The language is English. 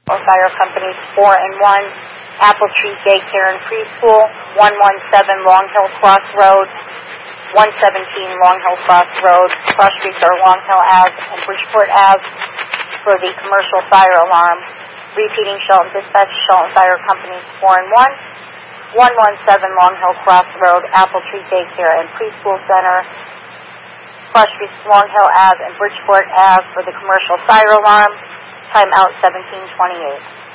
Fire Companies 4 and 1, Apple Tree Daycare and Preschool, 117 Long Hill Cross Road, 117 Long Hill Cross Road, cross streets are Long Hill Ave and Bridgeport Ave for the commercial fire alarm. Repeating Shelton Dispatch, Shelton Fire Companies 4 and 1, 117 Long Hill Cross Road, Apple Tree Daycare and Preschool Center, cross streets Long Hill Ave and Bridgeport Ave for the commercial fire alarm. Time out 1728.